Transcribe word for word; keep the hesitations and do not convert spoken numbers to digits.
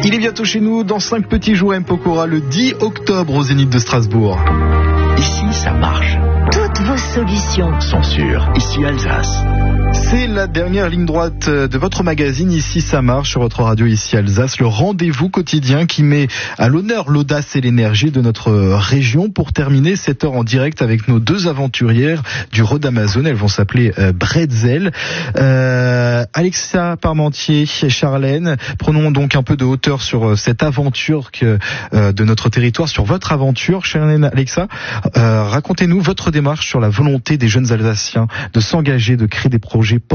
Il est bientôt chez nous dans cinq petits jours M. Pokora le dix octobre au Zénith de Strasbourg. Ici, ça marche. Toutes vos solutions sont sûres. Ici, Alsace. C'est la dernière ligne droite de votre magazine Ici ça marche sur votre radio Ici Alsace, le rendez-vous quotidien qui met à l'honneur l'audace et l'énergie de notre région. Pour terminer cette heure en direct avec nos deux aventurières du Rhode Amazon, elles vont s'appeler euh, Bretzel. Euh, Alexa Parmentier, Charlène, prenons donc un peu de hauteur sur euh, cette aventure que, euh, de notre territoire, sur votre aventure. Charlène, Alexa, euh, racontez-nous votre démarche sur la volonté des jeunes Alsaciens de s'engager, de créer des projets